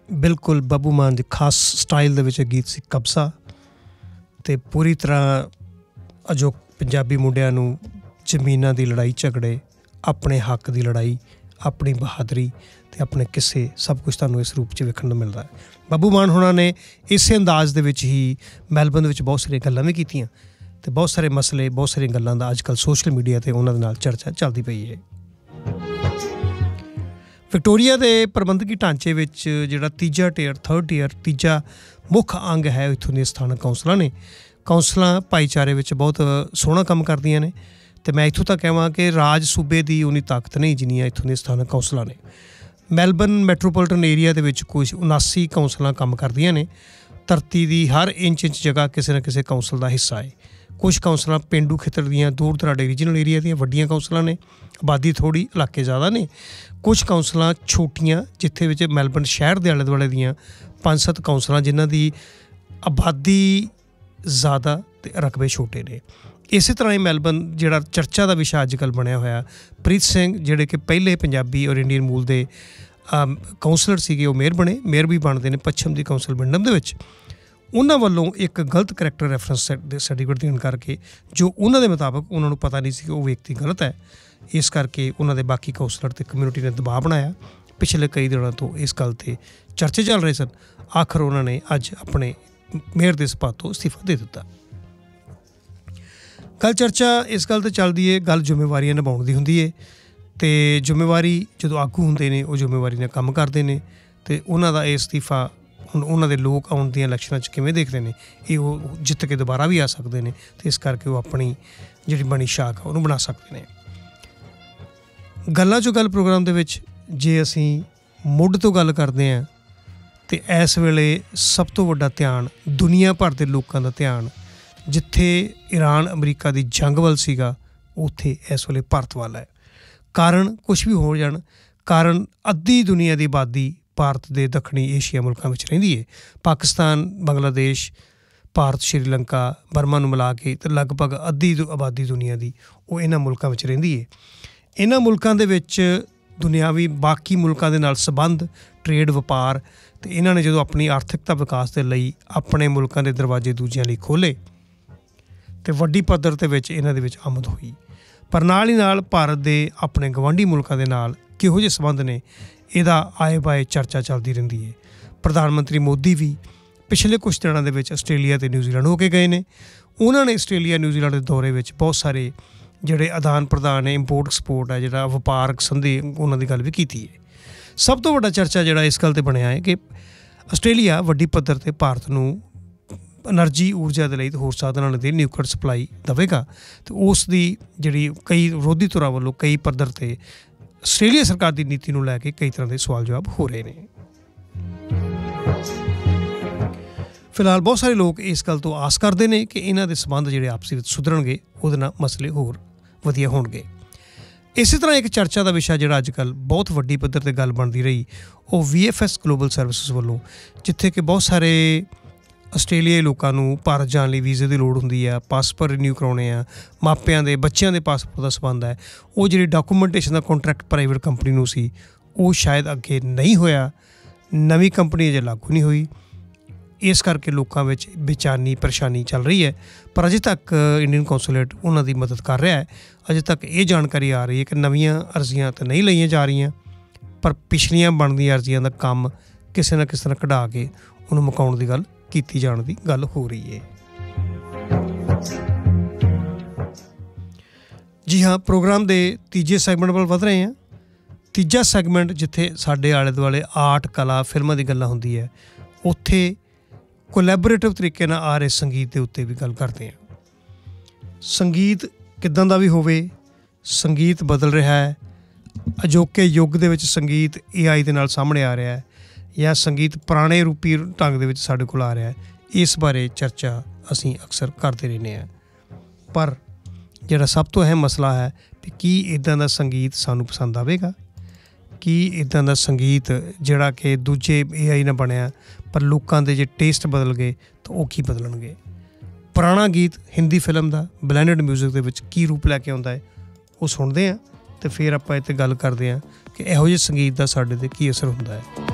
बिल्कुल ਬੱਬੂ ਮਾਨ ਦੀ ਖਾਸ ਸਟਾਈਲ ਦੇ ਵਿੱਚ ਗੀਤ ਸੀ ਕਬਸਾ ਅਤੇ ਪੂਰੀ ਤਰ੍ਹਾਂ ਅਜੋ ਪੰਜਾਬੀ ਮੁੰਡਿਆਂ ਨੂੰ ਜ਼ਮੀਨਾਂ ਦੀ ਲੜਾਈ ਝਗੜੇ ਆਪਣੇ ਹੱਕ ਦੀ ਲੜਾਈ ਆਪਣੀ ਬਹਾਦਰੀ ਅਤੇ ਆਪਣੇ ਕਿੱਸੇ ਸਭ ਕੁਛ ਤੁਹਾਨੂੰ ਇਸ ਰੂਪ 'ਚ ਵੇਖਣ ਨੂੰ ਮਿਲਦਾ ਹੈ। ਬੱਬੂ ਮਾਨ ਹੋਣਾ ਨੇ ਇਸੇ ਅੰਦਾਜ਼ ਦੇ ਵਿੱਚ ਹੀ ਮੈਲਬਰਨ ਦੇ ਵਿੱਚ ਬਹੁਤ ਸਾਰੀਆਂ ਗੱਲਾਂ ਵੀ ਕੀਤੀਆਂ ਅਤੇ ਬਹੁਤ ਸਾਰੇ ਮਸਲੇ ਬਹੁਤ ਸਾਰੀਆਂ ਗੱਲਾਂ ਦਾ ਅੱਜ ਕੱਲ੍ਹ ਸੋਸ਼ਲ ਮੀਡੀਆ 'ਤੇ ਉਹਨਾਂ ਦੇ ਨਾਲ ਚਰਚਾ ਚੱਲਦੀ ਪਈ ਹੈ। ਵਿਕਟੋਰੀਆ ਦੇ ਪ੍ਰਬੰਧਕੀ ਢਾਂਚੇ ਵਿੱਚ ਜਿਹੜਾ ਤੀਜਾ ਟੀਅਰ ਥਰਡ ਟੀਅਰ ਤੀਜਾ ਮੁੱਖ ਅੰਗ ਹੈ ਇੱਥੋਂ ਦੀਆਂ ਸਥਾਨਕ ਕੌਂਸਲਾਂ ਨੇ। ਕੌਂਸਲਾਂ ਭਾਈਚਾਰੇ ਵਿੱਚ ਬਹੁਤ ਸੋਹਣਾ ਕੰਮ ਕਰਦੀਆਂ ਨੇ ਅਤੇ ਮੈਂ ਇੱਥੋਂ ਤੱਕ ਕਹਾਂ ਕਿ ਰਾਜ ਸੂਬੇ ਦੀ ਉਨੀ ਤਾਕਤ ਨਹੀਂ ਜਿੰਨੀਆਂ ਇੱਥੋਂ ਦੀਆਂ ਸਥਾਨਕ ਕੌਂਸਲਾਂ ਨੇ। ਮੈਲਬਰਨ ਮੈਟਰੋਪੋਲੀਟਨ ਏਰੀਆ ਦੇ ਵਿੱਚ ਕੁਝ 79 ਕੌਂਸਲਾਂ ਕੰਮ ਕਰਦੀਆਂ ਨੇ। ਧਰਤੀ ਦੀ ਹਰ ਇੰਚ ਜਗ੍ਹਾ ਕਿਸੇ ਨਾ ਕਿਸੇ ਕੌਂਸਲ ਦਾ ਹਿੱਸਾ ਹੈ। ਕੁਝ ਕੌਂਸਲਾਂ ਪੇਂਡੂ ਖੇਤਰ ਦੀਆਂ ਦੂਰ ਦਰਾਡੇ ਰੀਜਨਲ ਏਰੀਆ ਦੀਆਂ ਵੱਡੀਆਂ ਕੌਂਸਲਾਂ ਨੇ, ਆਬਾਦੀ ਥੋੜ੍ਹੀ ਇਲਾਕੇ ਜ਼ਿਆਦਾ ਨੇ। ਕੁਝ ਕੌਂਸਲਾਂ ਛੋਟੀਆਂ ਜਿੱਥੇ ਵਿੱਚ ਮੈਲਬਰਨ ਸ਼ਹਿਰ ਦੇ ਆਲੇ ਦੁਆਲੇ ਦੀਆਂ 5-7 ਕੌਂਸਲਾਂ ਜਿਨ੍ਹਾਂ ਦੀ ਆਬਾਦੀ ਜ਼ਿਆਦਾ ਅਤੇ ਰਕਬੇ ਛੋਟੇ ਨੇ। ਇਸੇ ਤਰ੍ਹਾਂ ਹੀ ਮੈਲਬਰਨ ਜਿਹੜਾ ਚਰਚਾ ਦਾ ਵਿਸ਼ਾ ਅੱਜ ਕੱਲ੍ਹ ਬਣਿਆ ਹੋਇਆ ਪ੍ਰੀਤ ਸਿੰਘ ਜਿਹੜੇ ਕਿ ਪਹਿਲੇ ਪੰਜਾਬੀ ਔਰ ਇੰਡੀਅਨ ਮੂਲ ਦੇ ਕੌਂਸਲਰ ਸੀਗੇ ਉਹ ਮੇਅਰ ਬਣੇ, ਮੇਅਰ ਵੀ ਬਣਦੇ ਨੇ ਪੱਛਮ ਦੀ ਕੌਂਸਲ ਵਿੰਡਮ ਦੇ ਵਿੱਚ। ਉਹਨਾਂ ਵੱਲੋਂ ਇੱਕ ਗਲਤ ਕਰੈਕਟਰ ਰੈਫਰੈਂਸ ਸਰਟੀਫਿਕੇਟ ਦੇਣ ਕਰਕੇ ਜੋ ਉਹਨਾਂ ਦੇ ਮੁਤਾਬਕ ਉਹਨਾਂ ਨੂੰ ਪਤਾ ਨਹੀਂ ਸੀ ਕਿ ਉਹ ਵਿਅਕਤੀ ਗਲਤ ਹੈ, ਇਸ ਕਰਕੇ ਉਹਨਾਂ ਦੇ ਬਾਕੀ ਕੌਂਸਲਰ ਅਤੇ ਕਮਿਊਨਿਟੀ ਨੇ ਦਬਾਅ ਬਣਾਇਆ। ਪਿਛਲੇ ਕਈ ਦਿਨਾਂ ਤੋਂ ਇਸ ਗੱਲ 'ਤੇ ਚਰਚੇ ਚੱਲ ਰਹੇ ਸਨ। ਆਖਰ ਉਹਨਾਂ ਨੇ ਅੱਜ ਆਪਣੇ ਮੇਅਰ ਦੇ ਸਪਾਤ ਤੋਂ ਅਸਤੀਫਾ ਦੇ ਦਿੱਤਾ। ਗੱਲ ਚਰਚਾ ਇਸ ਗੱਲ 'ਤੇ ਚੱਲਦੀ ਹੈ, ਗੱਲ ਜ਼ਿੰਮੇਵਾਰੀਆਂ ਨਿਭਾਉਣ ਦੀ ਹੁੰਦੀ ਹੈ ਅਤੇ ਜ਼ਿੰਮੇਵਾਰੀ ਜਦੋਂ ਆਗੂ ਹੁੰਦੇ ਨੇ ਉਹ ਜ਼ਿੰਮੇਵਾਰੀ ਨਾਲ ਕੰਮ ਕਰਦੇ ਨੇ ਅਤੇ ਉਹਨਾਂ ਦਾ ਇਹ ਅਸਤੀਫਾ ਹੁਣ ਉਹਨਾਂ ਦੇ ਲੋਕ ਆਉਣ ਦੀਆਂ ਇਲੈਕਸ਼ਨਾਂ 'ਚ ਕਿਵੇਂ ਦੇਖਦੇ ਨੇ, ਇਹ ਉਹ ਜਿੱਤ ਕੇ ਦੁਬਾਰਾ ਵੀ ਆ ਸਕਦੇ ਨੇ ਅਤੇ ਇਸ ਕਰਕੇ ਉਹ ਆਪਣੀ ਜਿਹੜੀ ਬਣੀ ਸ਼ਾਖ ਆ ਉਹਨੂੰ ਬਣਾ ਸਕਦੇ ਨੇ। ਗੱਲਾਂ 'ਚੋਂ ਗੱਲ ਪ੍ਰੋਗਰਾਮ ਦੇ ਵਿੱਚ ਜੇ ਅਸੀਂ ਮੁੱਢ ਤੋਂ ਗੱਲ ਕਰਦੇ ਹਾਂ ਅਤੇ ਇਸ ਵੇਲੇ ਸਭ ਤੋਂ ਵੱਡਾ ਧਿਆਨ ਦੁਨੀਆ ਭਰ ਦੇ ਲੋਕਾਂ ਦਾ ਧਿਆਨ ਜਿੱਥੇ ਈਰਾਨ ਅਮਰੀਕਾ ਦੀ ਜੰਗ ਵੱਲ ਸੀਗਾ ਉੱਥੇ ਇਸ ਵੇਲੇ ਭਾਰਤ ਵੱਲ ਹੈ। ਕਾਰਨ ਕੁਛ ਵੀ ਹੋ ਜਾਣ, ਕਾਰਨ ਅੱਧੀ ਦੁਨੀਆ ਦੀ ਆਬਾਦੀ ਭਾਰਤ ਦੇ ਦੱਖਣੀ ਏਸ਼ੀਆ ਮੁਲਕਾਂ ਵਿੱਚ ਰਹਿੰਦੀ ਹੈ। ਪਾਕਿਸਤਾਨ, ਬੰਗਲਾਦੇਸ਼, ਭਾਰਤ, ਸ਼੍ਰੀਲੰਕਾ, ਬਰਮਾ ਨੂੰ ਮਿਲਾ ਕੇ ਅਤੇ ਲਗਭਗ ਅੱਧੀ ਆਬਾਦੀ ਦੁਨੀਆ ਦੀ ਉਹ ਇਹਨਾਂ ਮੁਲਕਾਂ ਵਿੱਚ ਰਹਿੰਦੀ ਹੈ। ਇਹਨਾਂ ਮੁਲਕਾਂ ਦੇ ਵਿੱਚ ਦੁਨਿਆਵੀ ਬਾਕੀ ਮੁਲਕਾਂ ਦੇ ਨਾਲ ਸੰਬੰਧ, ਟਰੇਡ, ਵਪਾਰ ਅਤੇ ਇਹਨਾਂ ਨੇ ਜਦੋਂ ਆਪਣੀ ਆਰਥਿਕਤਾ ਵਿਕਾਸ ਦੇ ਲਈ ਆਪਣੇ ਮੁਲਕਾਂ ਦੇ ਦਰਵਾਜ਼ੇ ਦੂਜਿਆਂ ਲਈ ਖੋਲ੍ਹੇ ਅਤੇ ਵੱਡੀ ਪੱਧਰ ਦੇ ਵਿੱਚ ਇਹਨਾਂ ਦੇ ਵਿੱਚ ਆਮਦ ਹੋਈ। ਪਰ ਨਾਲ ਹੀ ਨਾਲ ਭਾਰਤ ਦੇ ਆਪਣੇ ਗਵਾਂਢੀ ਮੁਲਕਾਂ ਦੇ ਨਾਲ ਕਿਹੋ ਜਿਹੇ ਸੰਬੰਧ ਨੇ ਇਹਦਾ ਆਏ ਬਾਏ ਚਰਚਾ ਚੱਲਦੀ ਰਹਿੰਦੀ ਹੈ। ਪ੍ਰਧਾਨ ਮੰਤਰੀ ਮੋਦੀ ਵੀ ਪਿਛਲੇ ਕੁਛ ਦਿਨਾਂ ਦੇ ਵਿੱਚ ਆਸਟ੍ਰੇਲੀਆ ਅਤੇ ਨਿਊਜ਼ੀਲੈਂਡ ਹੋ ਕੇ ਗਏ ਨੇ। ਉਹਨਾਂ ਨੇ ਆਸਟ੍ਰੇਲੀਆ ਨਿਊਜ਼ੀਲੈਂਡ ਦੇ ਦੌਰੇ ਵਿੱਚ ਬਹੁਤ ਸਾਰੇ ਜਿਹੜੇ ਆਦਾਨ ਪ੍ਰਦਾਨ ਹੈ, ਇੰਪੋਰਟ ਐਕਸਪੋਰਟ ਹੈ, ਜਿਹੜਾ ਵਪਾਰਕ ਸੰਧੀ ਉਹਨਾਂ ਦੀ ਗੱਲ ਵੀ ਕੀਤੀ ਹੈ। ਸਭ ਤੋਂ ਵੱਡਾ ਚਰਚਾ ਜਿਹੜਾ ਇਸ ਗੱਲ 'ਤੇ ਬਣਿਆ ਹੈ ਕਿ ਆਸਟ੍ਰੇਲੀਆ ਵੱਡੀ ਪੱਧਰ 'ਤੇ ਭਾਰਤ ਨੂੰ ਐਨਰਜੀ ਊਰਜਾ ਦੇ ਲਈ ਅਤੇ ਹੋਰ ਸਾਧਨਾਂ ਦੇ ਨਿਊਕਲੀਅਰ ਸਪਲਾਈ ਦੇਵੇਗਾ ਅਤੇ ਉਸ ਦੀ ਜਿਹੜੀ ਕਈ ਵਿਰੋਧੀ ਧਿਰਾਂ ਵੱਲੋਂ ਕਈ ਪੱਧਰ 'ਤੇ ਆਸਟ੍ਰੇਲੀਆ ਸਰਕਾਰ ਦੀ ਨੀਤੀ ਨੂੰ ਲੈ ਕੇ ਕਈ ਤਰ੍ਹਾਂ ਦੇ ਸਵਾਲ ਜਵਾਬ ਹੋ ਰਹੇ ਨੇ। ਫਿਲਹਾਲ ਬਹੁਤ ਸਾਰੇ ਲੋਕ ਇਸ ਗੱਲ ਤੋਂ ਆਸ ਕਰਦੇ ਨੇ ਕਿ ਇਹਨਾਂ ਦੇ ਸੰਬੰਧ ਜਿਹੜੇ ਆਪਸੀ ਵਿੱਚ ਸੁਧਰਨਗੇ, ਉਹਦੇ ਨਾਲ ਮਸਲੇ ਹੋਰ ਵਧੀਆ ਹੋਣਗੇ। ਇਸੇ ਤਰ੍ਹਾਂ ਇੱਕ ਚਰਚਾ ਦਾ ਵਿਸ਼ਾ ਜਿਹੜਾ ਅੱਜ ਕੱਲ੍ਹ ਬਹੁਤ ਵੱਡੀ ਪੱਧਰ 'ਤੇ ਗੱਲ ਬਣਦੀ ਰਹੀ ਉਹ VFS ਗਲੋਬਲ ਸਰਵਿਸਿਜ਼ ਵੱਲੋਂ, ਜਿੱਥੇ ਕਿ ਬਹੁਤ ਸਾਰੇ ਆਸਟ੍ਰੇਲੀਆਈ ਲੋਕਾਂ ਨੂੰ ਭਾਰਤ ਜਾਣ ਲਈ ਵੀਜ਼ੇ ਦੀ ਲੋੜ ਹੁੰਦੀ ਆ, ਪਾਸਪੋਰਟ ਰਿਨਿਊ ਕਰਾਉਣੇ ਆ, ਮਾਪਿਆਂ ਦੇ ਬੱਚਿਆਂ ਦੇ ਪਾਸਪੋਰਟ ਦਾ ਸੰਬੰਧ ਹੈ, ਉਹ ਜਿਹੜੀ ਡਾਕੂਮੈਂਟੇਸ਼ਨ ਦਾ ਕੰਟਰੈਕਟ ਪ੍ਰਾਈਵੇਟ ਕੰਪਨੀ ਨੂੰ ਸੀ ਉਹ ਸ਼ਾਇਦ ਅੱਗੇ ਨਹੀਂ ਹੋਇਆ, ਨਵੀਂ ਕੰਪਨੀ ਅਜੇ ਲਾਗੂ ਨਹੀਂ ਹੋਈ। ਇਸ ਕਰਕੇ ਲੋਕਾਂ ਵਿੱਚ ਬੇਚੈਨੀ ਪਰੇਸ਼ਾਨੀ ਚੱਲ ਰਹੀ ਹੈ। ਪਰ ਅਜੇ ਤੱਕ ਇੰਡੀਅਨ ਕੌਂਸੂਲੇਟ ਉਹਨਾਂ ਦੀ ਮਦਦ ਕਰ ਰਿਹਾ ਹੈ। ਅਜੇ ਤੱਕ ਇਹ ਜਾਣਕਾਰੀ ਆ ਰਹੀ ਹੈ ਕਿ ਨਵੀਆਂ ਅਰਜ਼ੀਆਂ ਤਾਂ ਨਹੀਂ ਲਈਆਂ ਜਾ ਰਹੀਆਂ, ਪਰ ਪਿਛਲੀਆਂ ਬਣਦੀਆਂ ਅਰਜ਼ੀਆਂ ਦਾ ਕੰਮ ਕਿਸੇ ਨਾ ਕਿਸੇ ਤਰ੍ਹਾਂ ਕਢਾ ਕੇ ਉਹਨੂੰ ਮੁਕਾਉਣ ਦੀ ਗੱਲ ਕੀਤੀ ਜਾਣ ਦੀ ਗੱਲ ਹੋ ਰਹੀ ਹੈ। ਜੀ ਹਾਂ, ਪ੍ਰੋਗਰਾਮ ਦੇ ਤੀਜੇ ਸੈਗਮੈਂਟ ਵੱਲ ਵਧ ਰਹੇ ਹਾਂ। ਤੀਜਾ ਸੈਗਮੈਂਟ ਜਿੱਥੇ ਸਾਡੇ ਆਲੇ ਦੁਆਲੇ ਆਰਟ, ਕਲਾ, ਫਿਲਮਾਂ ਦੀ ਗੱਲਾਂ ਹੁੰਦੀ ਹੈ, ਉੱਥੇ ਕੋਲੈਬੋਰੇਟਿਵ ਤਰੀਕੇ ਨਾਲ ਆ ਰਹੇ ਸੰਗੀਤ ਦੇ ਉੱਤੇ ਵੀ ਗੱਲ ਕਰਦੇ ਹਾਂ। ਸੰਗੀਤ ਕਿੱਦਾਂ ਦਾ ਵੀ ਹੋਵੇ, ਸੰਗੀਤ ਬਦਲ ਰਿਹਾ ਹੈ। ਅਜੋਕੇ ਯੁੱਗ ਦੇ ਵਿੱਚ ਸੰਗੀਤ AI ਦੇ ਨਾਲ ਸਾਹਮਣੇ ਆ ਰਿਹਾ ਹੈ ਜਾਂ ਸੰਗੀਤ ਪੁਰਾਣੇ ਰੂਪੀ ਢੰਗ ਦੇ ਵਿੱਚ ਸਾਡੇ ਕੋਲ ਆ ਰਿਹਾ ਹੈ। ਇਸ ਬਾਰੇ ਚਰਚਾ ਅਸੀਂ ਅਕਸਰ ਕਰਦੇ ਰਹਿੰਦੇ ਹਾਂ। ਪਰ ਜਿਹੜਾ ਸਭ ਤੋਂ ਅਹਿਮ ਮਸਲਾ ਹੈ ਵੀ ਕੀ ਇੱਦਾਂ ਦਾ ਸੰਗੀਤ ਸਾਨੂੰ ਪਸੰਦ ਆਵੇਗਾ? ਕੀ ਇੱਦਾਂ ਦਾ ਸੰਗੀਤ ਜਿਹੜਾ ਕਿ ਦੂਜੇ AI ਨਾਲ ਬਣਿਆ ਪਰ ਲੋਕਾਂ ਦੇ ਜੇ ਟੇਸਟ ਬਦਲ ਗਏ ਤਾਂ ਉਹ ਕੀ ਬਦਲਣਗੇ? ਪੁਰਾਣਾ ਗੀਤ ਹਿੰਦੀ ਫਿਲਮ ਦਾ ਬਲੈਂਡਡ ਮਿਊਜ਼ਿਕ ਦੇ ਵਿੱਚ ਕੀ ਰੂਪ ਲੈ ਕੇ ਆਉਂਦਾ ਹੈ ਉਹ ਸੁਣਦੇ ਹਾਂ ਅਤੇ ਫਿਰ ਆਪਾਂ ਇਹ 'ਤੇ ਗੱਲ ਕਰਦੇ ਹਾਂ ਕਿ ਇਹੋ ਜਿਹੇ ਸੰਗੀਤ ਦਾ ਸਾਡੇ 'ਤੇ ਕੀ ਅਸਰ ਹੁੰਦਾ ਹੈ।